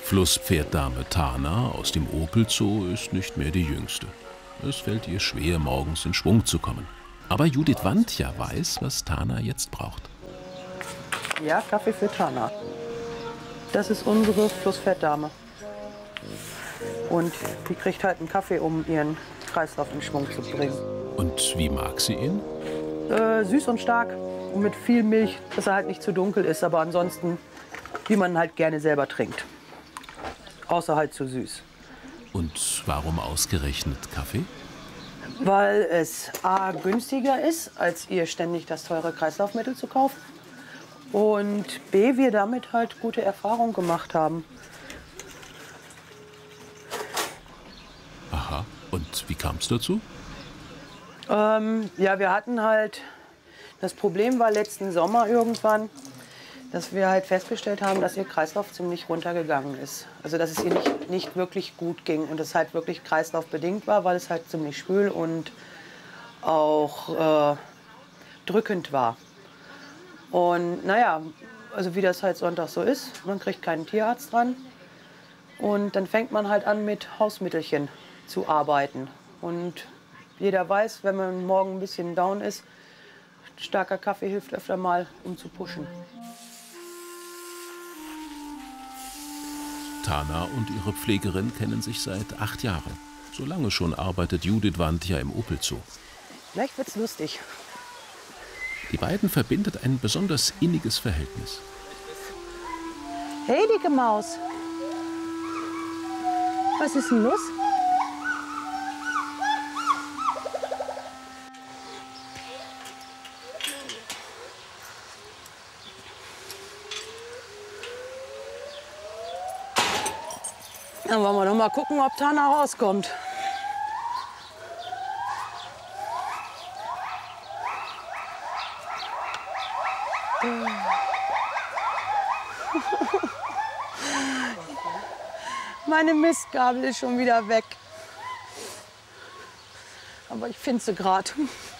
Flusspferddame Tana aus dem Opel-Zoo ist nicht mehr die Jüngste. Es fällt ihr schwer, morgens in Schwung zu kommen. Aber Judith Wandja weiß, was Tana jetzt braucht. Ja, Kaffee für Tana. Das ist unsere Flusspferddame. Und die kriegt halt einen Kaffee, um ihren Kreislauf in Schwung zu bringen. Und wie mag sie ihn? Süß und stark und mit viel Milch, dass er halt nicht zu dunkel ist, aber ansonsten, wie man halt gerne selber trinkt. Außer halt zu süß. Und warum ausgerechnet Kaffee? Weil es A, günstiger ist, als ihr ständig das teure Kreislaufmittel zu kaufen. Und B, wir damit halt gute Erfahrungen gemacht haben. Aha, und wie kam es dazu? Ja, wir hatten halt, das Problem war letzten Sommer irgendwann, dass wir halt festgestellt haben, dass ihr Kreislauf ziemlich runtergegangen ist. Also dass es ihr nicht wirklich gut ging und es halt wirklich kreislaufbedingt war, weil es halt ziemlich schwül und auch drückend war. Und naja, also wie das halt Sonntag so ist, man kriegt keinen Tierarzt dran und dann fängt man halt an mit Hausmittelchen zu arbeiten. Und jeder weiß, wenn man morgen ein bisschen down ist, starker Kaffee hilft öfter mal, um zu pushen. Tana und ihre Pflegerin kennen sich seit 8 Jahren. So lange schon arbeitet Judith Wandja im Opel-Zoo. Vielleicht wird's lustig. Die beiden verbindet ein besonders inniges Verhältnis. Hey, dicke Maus. Was ist denn los? Dann wollen wir noch mal gucken, ob Tana rauskommt. Meine Mistgabel ist schon wieder weg. Aber ich finde sie gerade.